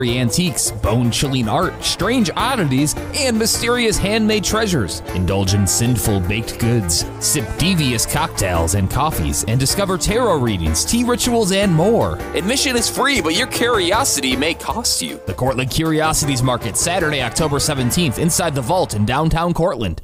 antiques, bone-chilling art, strange oddities, and mysterious handmade treasures. Indulge in sinful baked goods, sip devious cocktails and coffees, and discover tarot readings, tea rituals, and more. Admission is free, but your curiosity may cost you. The Cortland Curiosities Market, Saturday, October 17th, inside the Vault in downtown Cortland.